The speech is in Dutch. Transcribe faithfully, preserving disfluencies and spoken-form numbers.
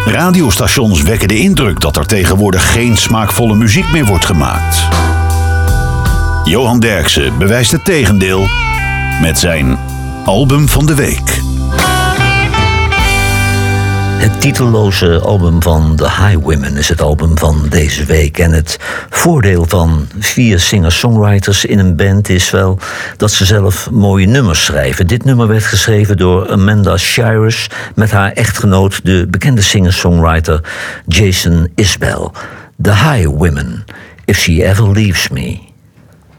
Radiostations wekken de indruk dat er tegenwoordig geen smaakvolle muziek meer wordt gemaakt. Johan Derksen bewijst het tegendeel met zijn album van de week. Het titelloze album van The Highwomen is het album van deze week. En het voordeel van vier singer-songwriters in een band is wel dat ze zelf mooie nummers schrijven. Dit nummer werd geschreven door Amanda Shires met haar echtgenoot, de bekende singer-songwriter Jason Isbell. The Highwomen, If She Ever Leaves Me.